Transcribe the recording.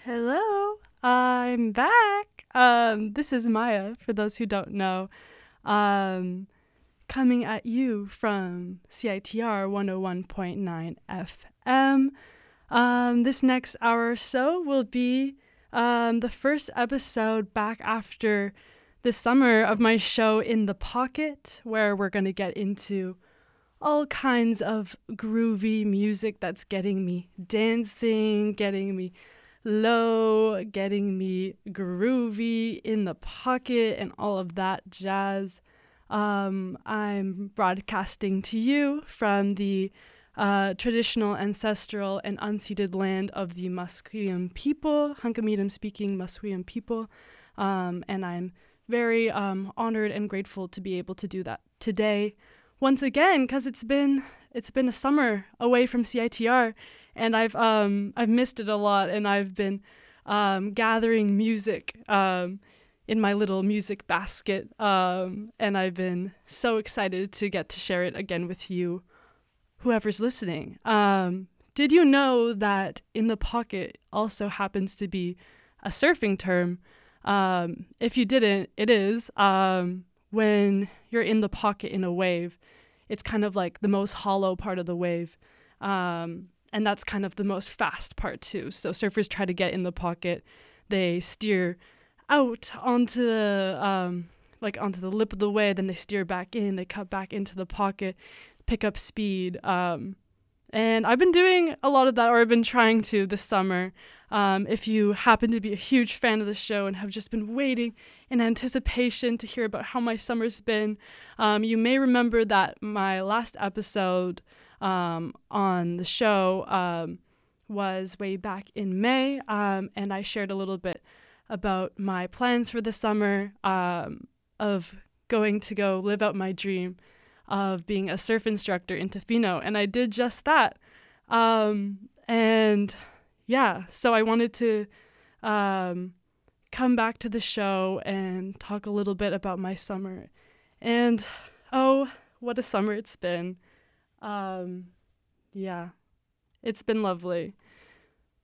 Hello, I'm back. This is Maya, for those who don't know, um, coming at you from CITR 101.9 FM. This next hour or so will be the first episode back after the summer of my show In the Pocket, where we're going to get into all kinds of groovy music that's getting me dancing, getting me low, getting me groovy in the pocket, and all of that jazz. I'm broadcasting to you from the traditional, ancestral, and unceded land of the Musqueam people, Hunkaminam speaking Musqueam people. And I'm very honored and grateful to be able to do that today once again, because it's been a summer away from CITR, and I've missed it a lot, and I've been gathering music in my little music basket, and I've been so excited to get to share it again with you, whoever's listening. Did you know that In the Pocket also happens to be a surfing term? If you didn't, it is. When you're in the pocket in a wave, it's kind of like the most hollow part of the wave. And that's kind of the most fast part too. So surfers try to get in the pocket. They steer out onto the onto the lip of the wave, then they steer back in, they cut back into the pocket, pick up speed. And I've been doing a lot of that, or I've been trying to this summer. If you happen to be a huge fan of the show and have just been waiting in anticipation to hear about how my summer's been, you may remember that my last episode on the show was way back in May, and I shared a little bit about my plans for the summer of going to go live out my dream of being a surf instructor in Tofino, and I did just that. And yeah, so I wanted to come back to the show and talk a little bit about my summer. And oh, what a summer it's been. Yeah, it's been lovely.